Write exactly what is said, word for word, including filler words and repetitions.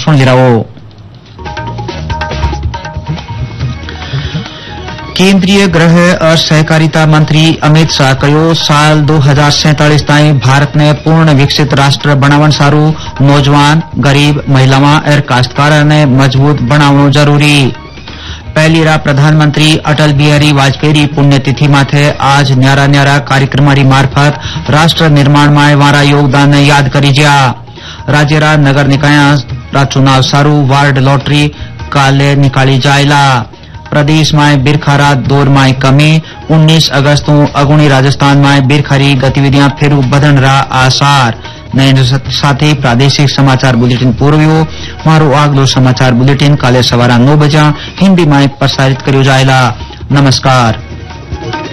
सुन रहो। केंद्रीय गृह और सहकारिता मंत्री अमित शाह कहो साल दो हजार सैंतालीस ताईं भारत ने पूर्ण विकसित राष्ट्र बनावण सारू नौजवान, गरीब, महिलावां और काश्तकारों ने मजबूत बनावणो जरूरी। पहलीरा प्रधानमंत्री अटल बिहारी वाजपेयी पुण्यतिथि माथे आज न्यारा न्यारा कार्यक्रमारी मार्फत राष्ट्र निर्माण में वारा योगदान ने याद करी ज्या। राज्यरा नगर निकाय चुनाव सारू वार्ड लॉटरी काले निकाली जायला। प्रदेश में बिरखारा दौर में कमी उन्नीस अगस्त तो अगुणी राजस्थान में बिरखारी गतिविधियां फिर बदन रहा आसार। नए साथ ही प्रादेशिक समाचार बुलेटिन पूर्व मारो आगलो समाचार बुलेटिन काले सवारा नौ बजा हिंदी में प्रसारित करो जायला। नमस्कार।